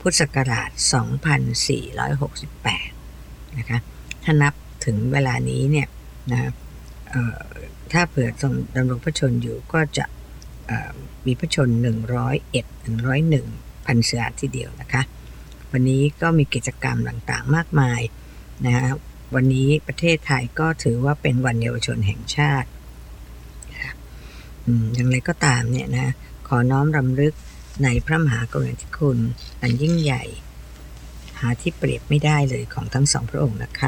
พุทธศักราช 2468 นะคะถ้านับถึงเวลานี้เนี่ยนะถ้าเผื่อทรงดำรงพระชนอยู่ก็จะมีพระชน101 พรรษาทีเดียวนะคะวันนี้ก็มีกิจกรรมต่างๆมากมายนะวันนี้ประเทศไทยก็ถือว่าเป็นวันเยาวชนแห่งชาติอย่างไรก็ตามเนี่ยนะขอน้อมรำลึกในพระมหากรุณาธิคุณอันยิ่งใหญ่หาที่เปรียบไม่ได้เลยของทั้งสองพระองค์นะคะ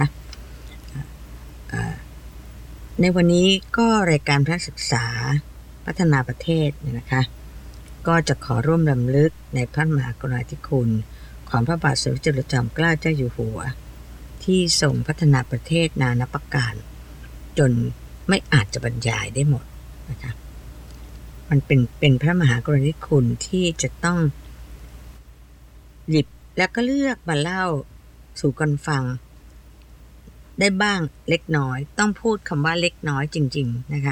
ในวันนี้ก็รายการพระศึกษาพัฒนาประเทศเนี่ยนะคะก็จะขอร่วมรำลึกในพระมหากรุณาธิคุณของพระบาทสมเด็จพระจุลจอมเกล้าเจ้าอยู่หัวที่ทรงพัฒนาประเทศนานับประการจนไม่อาจจะบรรยายได้หมดนะคะมันเป็นพระมหากรุณาธิคุณที่จะต้องหยิบแล้วก็เลือกมาเล่าสู่กันฟังได้บ้างเล็กน้อยต้องพูดคำว่าเล็กน้อยจริงๆนะคะ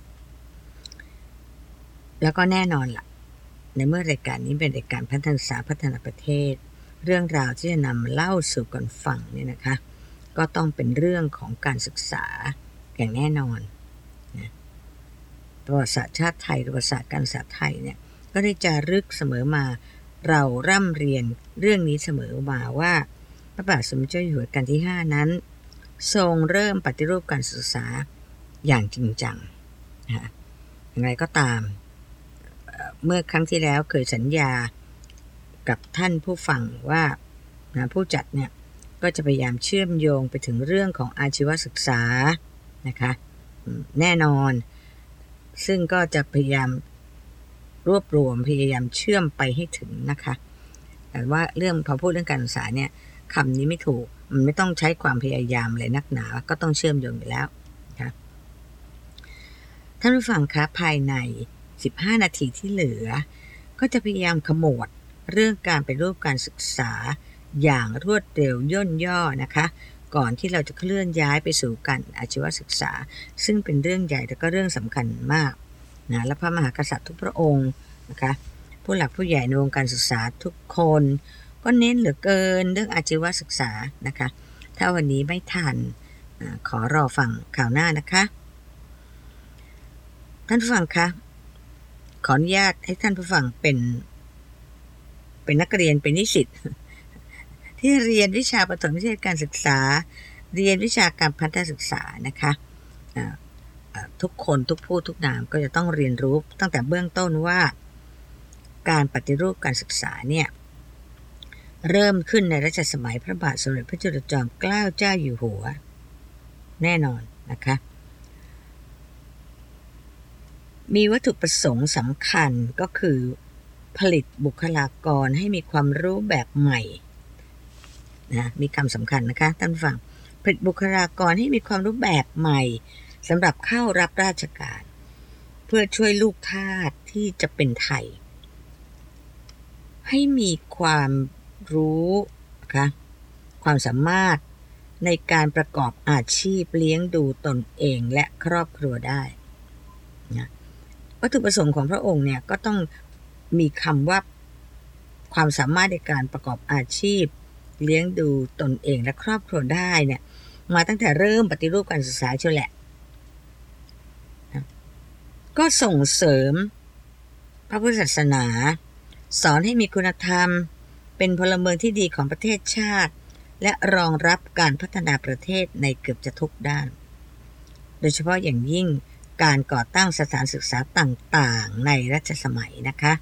แล้วก็แน่นอนล่ะในเมื่อรายการนี้เป็นรายการพัฒนาประเทศเรื่องราวที่จะนำเล่าสู่กันฟังเนี่ยนะคะก็ต้องเป็นเรื่องของการศึกษาอย่างแน่นอนนะประวัติศาสตร์ชาติไทยประวัติศาสตร์การศึกษาไทยเนี่ยก็ได้จารึกเสมอมาเราร่ำเรียนเรื่องนี้เสมอมาว่าพระบาทสมเด็จเจ้าอยู่หัวรัชกาลที่5นั้นทรงเริ่มปฏิรูปการศึกษาอย่างจริงจังนะอย่างไรก็ตามเมื่อครั้งที่แล้วเคยสัญญากับท่านผู้ฟังว่าผู้จัดเนี่ยก็จะพยายามเชื่อมโยงไปถึงเรื่องของอาชีวศึกษานะคะแน่นอนซึ่งก็จะพยายามรวบรวมพยายามเชื่อมไปให้ถึงนะคะแต่ว่าพอพูดเรื่องการศึกษาเนี่ยคำนี้ไม่ถูกมันไม่ต้องใช้ความพยายามเลยนักหนาก็ต้องเชื่อมโยงอยู่แล้วนะคะท่านผู้ฟังคะภายใน15 นาทีที่เหลือก็จะพยายามขมวดเรื่องการปฏิรูปการศึกษาอย่างรวดเร็วย่นย่อนะคะก่อนที่เราจะเคลื่อนย้ายไปสู่การอาชีวศึกษาซึ่งเป็นเรื่องใหญ่และก็เรื่องสำคัญมากนะและพระมหากษัตริย์ทุกพระองค์นะคะผู้หลักผู้ใหญ่ในวงการศึกษาทุกคนก็เน้นเหลือเกินเรื่องอาชีวศึกษานะคะถ้าวันนี้ไม่ทันขอรอฟังข่าวหน้านะคะท่านผู้ฟังคะขออนุญาตให้ท่านผู้ฟังเป็นนักเรียนเป็นนิสิตที่เรียนวิชาประถมนิเทศการศึกษาเรียนวิชาการพัฒนาศึกษานะคะทุกคนทุกผู้ทุกนามก็จะต้องเรียนรู้ตั้งแต่เบื้องต้นว่าการปฏิรูปการศึกษาเนี่ยเริ่มขึ้นในรัชสมัยพระบาทสมเด็จพระจุลจอมเกล้าเจ้าอยู่หัวแน่นอนนะคะมีวัตถุประสงค์สำคัญก็คือผลิตบุคลากรให้มีความรู้แบบใหม่นะมีคำสำคัญนะคะท่านผู้ฟังผลิตบุคลากรให้มีความรู้แบบใหม่สำหรับเข้ารับราชการเพื่อช่วยลูกทาสที่จะเป็นไทยให้มีความรู้นะคะความสามารถในการประกอบอาชีพเลี้ยงดูตนเองและครอบครัวได้นะวัตถุประสงค์ของพระองค์เนี่ยก็ต้องมีคำว่าความสามารถในการประกอบอาชีพเลี้ยงดูตนเองและครอบครัวได้เนี่ยมาตั้งแต่เริ่มปฏิรูปการศึกษาเชียวแหละนะก็ส่งเสริมพระพุทธศาสนาสอนให้มีคุณธรรมเป็นพลเมืองที่ดีของประเทศชาติและรองรับการพัฒนาประเทศในเกือบจะทุกด้านโดยเฉพาะอย่างยิ่งการก่อตั้งสถานศึกษาต่างๆในรัชสมัยนะคะ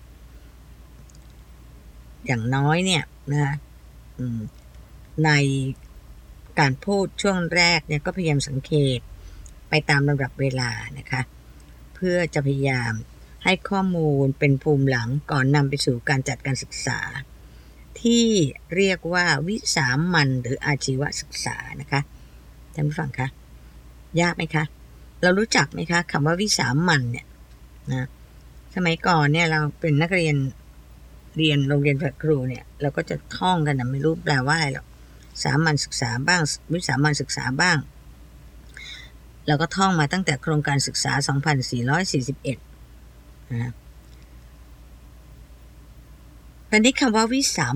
อย่างน้อยเนี่ยนะในการพูดช่วงแรกเนี่ยก็พยายามสังเกตไปตามลำดับเวลานะคะเพื่อจะพยายามให้ข้อมูลเป็นภูมิหลังก่อนนำไปสู่การจัดการศึกษาที่เรียกว่าวิสามัญหรืออาชีวศึกษานะคะท่านผู้ฟังคะยากไหมคะเรารู้จักไหมคะคำว่าวิสามัญเนี่ยนะสมัยก่อนเนี่ยเราเป็นนักเรียนโรงเรียนครูเนี่ยเราก็จะท่องกันนะไม่รู้แปลว่าอะไรหรอกสามัญศึกษาบ้างวิสามัญศึกษาบ้างเราก็ท่องมาตั้งแต่โครงการศึกษา 2441 นะตอนนี้คำว่าวิสา